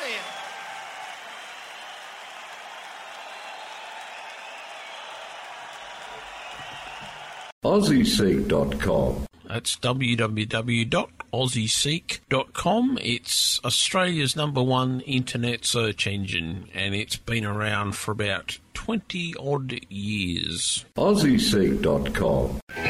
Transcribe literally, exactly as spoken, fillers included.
in. Aussie Seek dot com. That's w w w dot aussie seek dot com. It's Australia's number one internet search engine, and it's been around for about twenty odd years. Aussie Seek dot com.